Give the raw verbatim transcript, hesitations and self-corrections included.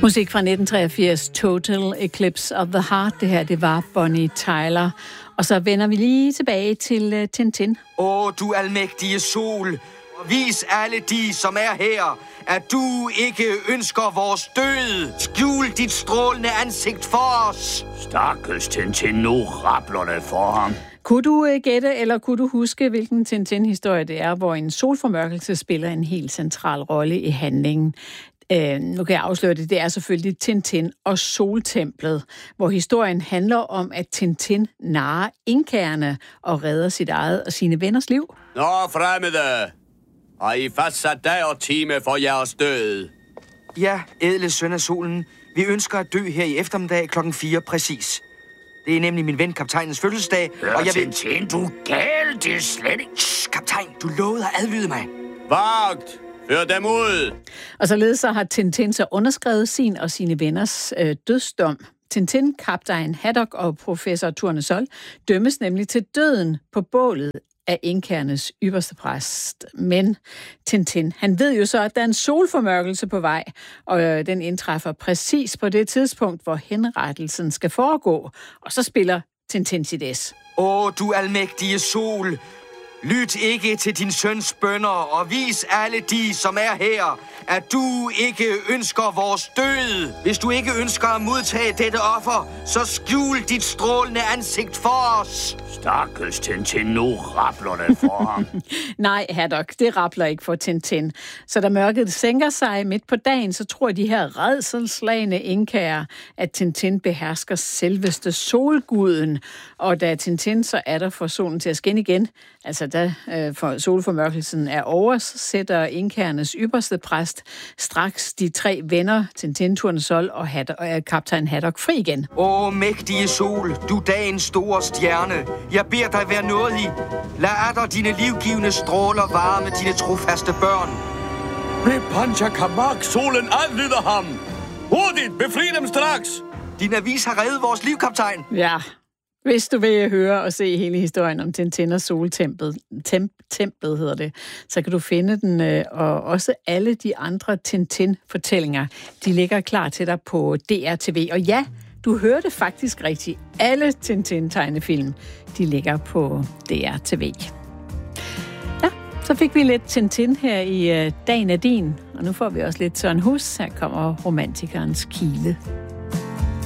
Musik fra nitten treogfirs, Total Eclipse of the Heart. Det her, det var Bonnie Tyler. Og så vender vi lige tilbage til uh, Tintin. Åh, du almægtige sol. Vis alle de, som er her, at du ikke ønsker vores død. Skjul dit strålende ansigt for os. Stakkels Tintin, nu rabler det for ham. Kunne du uh, gætte, eller kunne du huske, hvilken Tintin-historie det er, hvor en solformørkelse spiller en helt central rolle i handlingen? Uh, nu kan jeg afsløre det, det er selvfølgelig Tintin og Soltemplet, hvor historien handler om, at Tintin narrer inkaerne og redder sit eget og sine venners liv. Nå, fremmede! Har I fastsat dag og time for jeres død? Ja, ædle søn af solen. Vi ønsker at dø her i eftermiddag klokken fire præcis. Det er nemlig min ven kaptajnens fødselsdag, Hør, og jeg vil... Tintin, du er gal, det er slet ikke... Shh, kaptajn, du lovede at adlyde mig. Vagt! Før dem ud! Og således så har Tintin så underskrevet sin og sine venners øh, dødsdom. Tintin, kaptajn Haddock og professor Tournesol dømmes nemlig til døden på bålet af inkaernes ypperste præst. Men Tintin, han ved jo så, at der er en solformørkelse på vej, og øh, den indtræffer præcis på det tidspunkt, hvor henrettelsen skal foregå. Og så spiller Tintin sit S. Åh, du almægtige sol. Lyt ikke til din søns bønner, og vis alle de, som er her, at du ikke ønsker vores død. Hvis du ikke ønsker at modtage dette offer, så skjul dit strålende ansigt for os. Stakkels Tintin, nu rabler det for ham. Nej, Haddock, det rabler ikke for Tintin. Så da mørket sænker sig midt på dagen, så tror de her rædselslagne inkaer, at Tintin behersker selveste solguden. Og da Tintin så er der for solen til at skinne igen, altså da øh, for solformørkelsen er over, så sætter inkaernes ypperste præst straks de tre venner, Tintin, Tournesol og, Haddock, og kaptajn Haddock, fri igen. Åh, mægtige sol, du dagens store stjerne. Jeg beder dig være nådig. Lad atter dine livgivende stråler varme dine trofaste børn. Med Panchakamak, solen adlyder ham. Hurtigt, befri dem straks. Din avis har reddet vores liv, kaptajn. Ja, hvis du vil høre og se hele historien om Tintin og Soltemplet, temp, templet hedder det, så kan du finde den, og også alle de andre Tintin-fortællinger. De ligger klar til dig på D R T V. Og ja, du hørte faktisk rigtigt. Alle Tintin-tegnefilm, de ligger på D R T V. Ja, så fik vi lidt Tintin her i uh, Dagen er din, og nu får vi også lidt Søren Hus. Her kommer romantikerens Kile.